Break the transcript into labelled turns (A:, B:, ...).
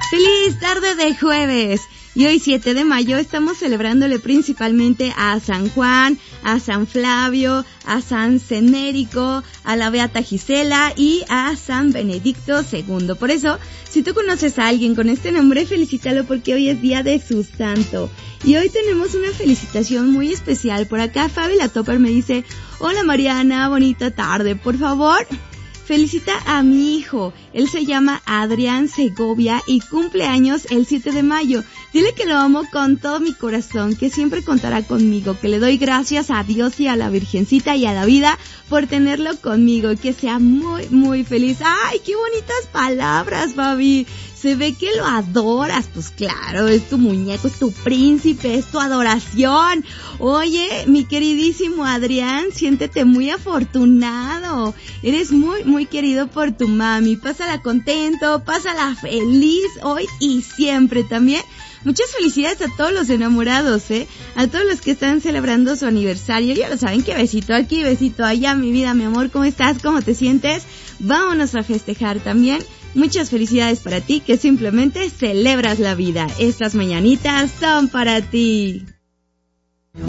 A: ¡Feliz tarde de jueves! Y hoy 7 de mayo estamos celebrándole principalmente a San Juan, a San Flavio, a San Cenérico, a la Beata Gisela y a San Benedicto II. Por eso, si tú conoces a alguien con este nombre, felicítalo porque hoy es día de su santo. Y hoy tenemos una felicitación muy especial. Por acá Fabi la Topper me dice: hola Mariana, bonita tarde, por favor felicita a mi hijo. Él se llama Adrián Segovia y cumple años el 7 de mayo. Dile que lo amo con todo mi corazón, que siempre contará conmigo, que le doy gracias a Dios y a la Virgencita y a la vida por tenerlo conmigo, y que sea muy, muy feliz. ¡Ay, qué bonitas palabras, Fabi! Se ve que lo adoras. Pues claro, es tu muñeco, es tu príncipe, es tu adoración. Oye, mi queridísimo Adrián, siéntete muy afortunado. Eres muy, muy querido por tu mami. Pásala contento, pásala feliz hoy y siempre también. Muchas felicidades a todos los enamorados, a todos los que están celebrando su aniversario. Ya lo saben, que besito aquí, besito allá, mi vida, mi amor. ¿Cómo estás? ¿Cómo te sientes? Vámonos a festejar también. Muchas felicidades para ti, que simplemente celebras la vida. Estas mañanitas son para ti.